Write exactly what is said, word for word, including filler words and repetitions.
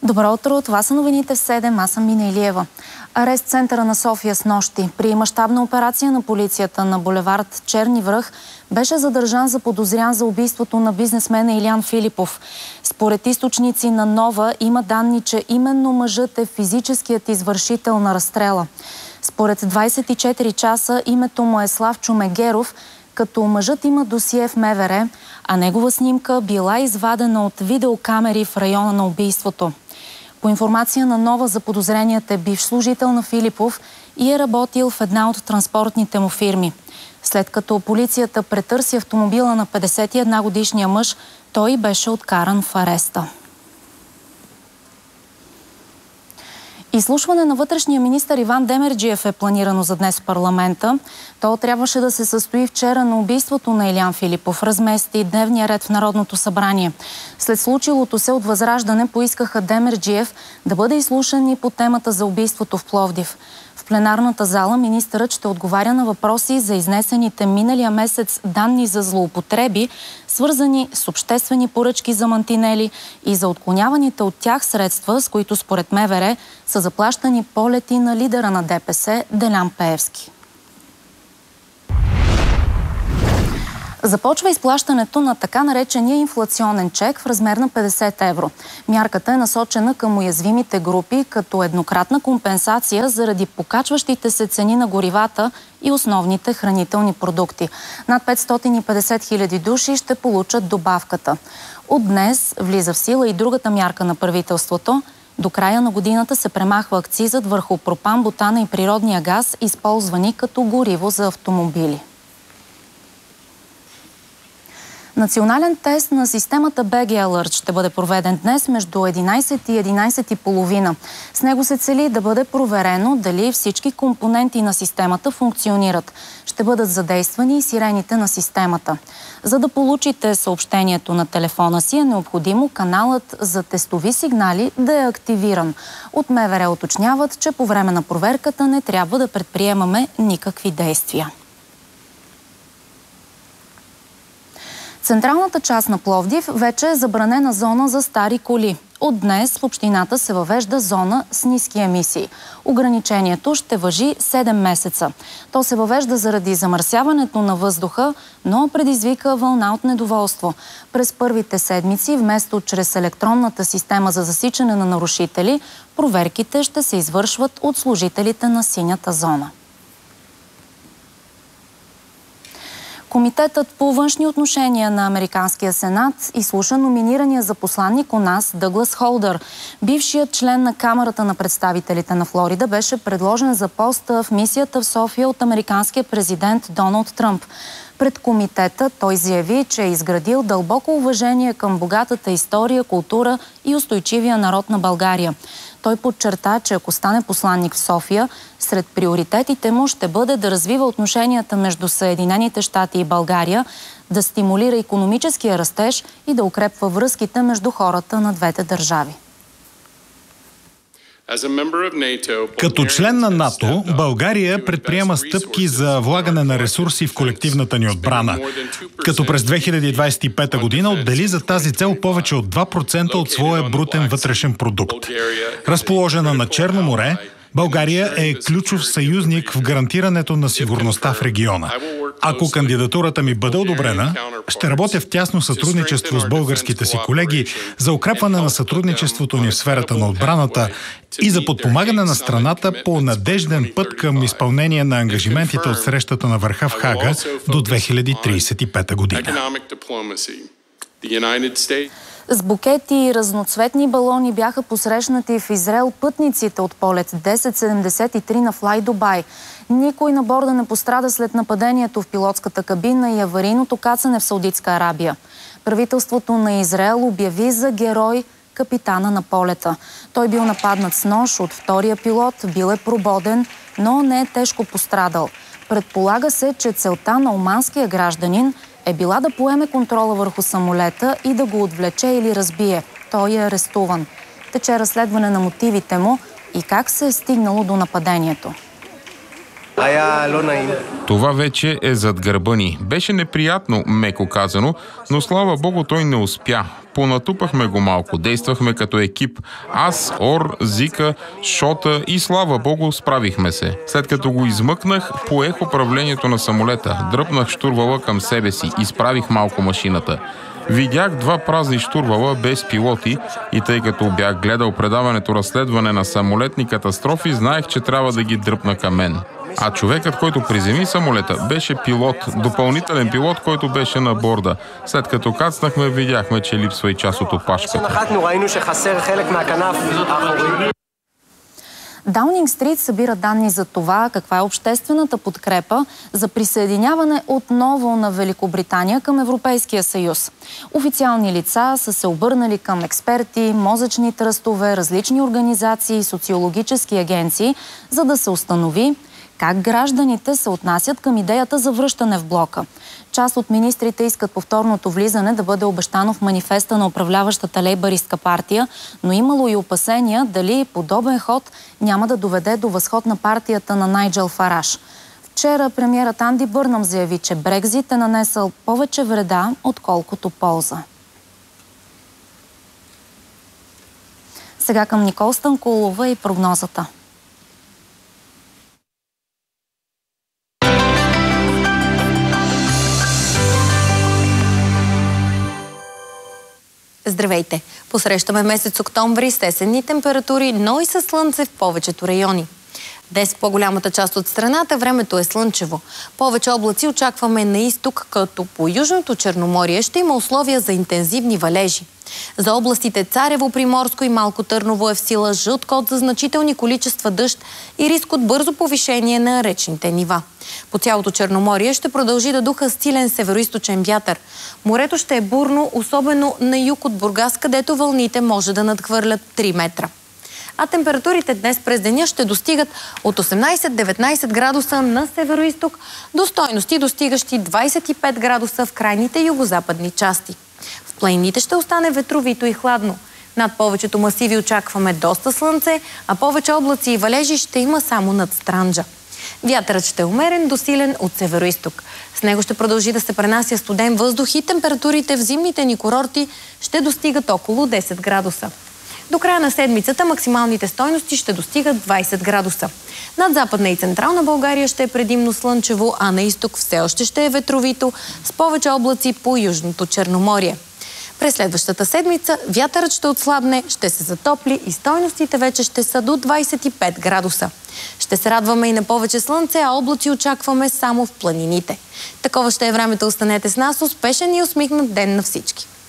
Добро утро, това са новините в седем, аз съм Мина Илиева. Арест в центъра на София с нощи. При мащабна операция на полицията на булевард Черни връх беше задържан заподозрян за убийството на бизнесмена Илиян Филипов. Според източници на Нова има данни, че именно мъжът е физическият извършител на разстрела. Според двадесет и четири часа името му е Славчо Мегеров, като мъжът има досие в МВР, а негова снимка била извадена от видеокамери в района на убийството. По информация на Нова, заподозреният е бивш служител на Филипов и е работил в една от транспортните му фирми. След като полицията претърси автомобила на петдесет и една годишния мъж, той беше откаран в ареста. Изслушване на вътрешния министър Иван Демерджиев е планирано за днес в парламента. То трябваше да се състои вчера, на убийството на Илиян Филипов размести дневния ред в Народното събрание. След случилото се от Възраждане поискаха Демерджиев да бъде изслушан и по темата за убийството в Пловдив. В пленарната зала министърът ще отговаря на въпроси за изнесените миналия месец данни за злоупотреби, свързани с обществени поръчки за мантинели и за отклоняваните от тях средства, с които според МВР са заплащани полети на лидера на ДПС Делян Пеевски. Започва изплащането на така наречения инфлационен чек в размер на петдесет евро. Мярката е насочена към уязвимите групи като еднократна компенсация заради покачващите се цени на горивата и основните хранителни продукти. Над петстотин и петдесет хиляди души ще получат добавката. От днес влиза в сила и другата мярка на правителството. До края на годината се премахва акцизът върху пропан, бутана и природния газ, използвани като гориво за автомобили. Национален тест на системата би джи Alert ще бъде проведен днес между единадесет и единадесет и половина. С него се цели да бъде проверено дали всички компоненти на системата функционират. Ще бъдат задействани и сирените на системата. За да получите съобщението на телефона си, е необходимо каналът за тестови сигнали да е активиран. От МВР уточняват, че по време на проверката не трябва да предприемаме никакви действия. Централната част на Пловдив вече е забранена зона за стари коли. От днес в общината се въвежда зона с ниски емисии. Ограничението ще важи седем месеца. То се въвежда заради замърсяването на въздуха, но предизвика вълна от недоволство. През първите седмици, вместо чрез електронната система за засичане на нарушители, проверките ще се извършват от служителите на синята зона. Комитетът по външни отношения на Американския сенат изслуша номинирания за посланник у нас Дъглас Холдър. Бившият член на Камарата на представителите на Флорида беше предложен за поста в мисията в София от американския президент Доналд Тръмп. Пред комитета той заяви, че е изградил дълбоко уважение към богатата история, култура и устойчивия народ на България. Той подчерта, че ако стане посланник в София, сред приоритетите му ще бъде да развива отношенията между Съединените щати и България, да стимулира икономическия растеж и да укрепва връзките между хората на двете държави. Като член на НАТО, България предприема стъпки за влагане на ресурси в колективната ни отбрана, като през две хиляди двадесет и пета година отдели за тази цел повече от два процента от своя брутен вътрешен продукт. Разположена на Черно море, България е ключов съюзник в гарантирането на сигурността в региона. Ако кандидатурата ми бъде одобрена, ще работя в тясно сътрудничество с българските си колеги за укрепване на сътрудничеството ни в сферата на отбраната и за подпомагане на страната по надежден път към изпълнение на ангажиментите от срещата на върха в Хага до две хиляди тридесет и пета година. С букети и разноцветни балони бяха посрещнати в Израел пътниците от полет десет седемдесет и три на Fly Dubai. Никой на борда не пострада след нападението в пилотската кабина и аварийното кацане в Саудитска Арабия. Правителството на Израел обяви за герой капитана на полета. Той бил нападнат с нож от втория пилот, бил е прободен, но не е тежко пострадал. Предполага се, че целта на оманския гражданин е била да поеме контрола върху самолета и да го отвлече или разбие. Той е арестуван. Тече разследване на мотивите му и как се е стигнало до нападението. Това вече е зад гърба ни. Беше неприятно, меко казано, но слава Богу той не успя. Понатупахме го малко, действахме като екип. Аз, Ор, Зика, Шота и слава Богу справихме се. След като го измъкнах, поех управлението на самолета, дръпнах щурвала към себе си, изправих малко машината. Видях два празни щурвала без пилоти и тъй като бях гледал предаването разследване на самолетни катастрофи, знаех, че трябва да ги дръпна към мен. А човекът, който приземи самолета, беше пилот, допълнителен пилот, който беше на борда. След като кацнахме, видяхме, че липсва и част от опашката. Даунинг Стрит събира данни за това каква е обществената подкрепа за присъединяване отново на Великобритания към Европейския съюз. Официални лица са се обърнали към експерти, мозъчни тръстове, различни организации и социологически агенции, за да се установи как гражданите се отнасят към идеята за връщане в блока. Част от министрите искат повторното влизане да бъде обещано в манифеста на управляващата лейбъристка партия, но имало и опасения дали подобен ход няма да доведе до възход на партията на Найджел Фараш. Вчера премиерът Анди Бърнъм заяви, че Брекзит е нанесъл повече вреда, отколкото полза. Сега към Никол Станкулова и прогнозата. Здравейте! Посрещаме месец октомври с есенни температури, но и със слънце в повечето райони. Днес в по-голямата част от страната времето е слънчево. Повече облаци очакваме на изток, като по Южното Черноморие ще има условия за интензивни валежи. За областите Царево, Приморско и Малко Търново е в сила жълт код за значителни количества дъжд и риск от бързо повишение на речните нива. По цялото Черноморие ще продължи да духа силен североизточен вятър. Морето ще е бурно, особено на юг от Бургас, където вълните може да надхвърлят три метра. А температурите днес през деня ще достигат от осемнайсет до деветнайсет градуса на североизток до стойности, достигащи двайсет и пет градуса в крайните югозападни части. В планините ще остане ветровито и хладно. Над повечето масиви очакваме доста слънце, а повече облаци и валежи ще има само над Странджа. Вятърът ще е умерен до силен от североизток. С него ще продължи да се пренася студен въздух и температурите в зимните ни курорти ще достигат около десет градуса. До края на седмицата максималните стойности ще достигат двайсет градуса. Над Западна и Централна България ще е предимно слънчево, а на изток все още ще е ветровито, с повече облаци по Южното Черноморие. През следващата седмица вятърът ще отслабне, ще се затопли и стойностите вече ще са до двайсет и пет градуса. Ще се радваме и на повече слънце, а облаци очакваме само в планините. Такова ще е времето, останете с нас. Успешен и усмихнат ден на всички!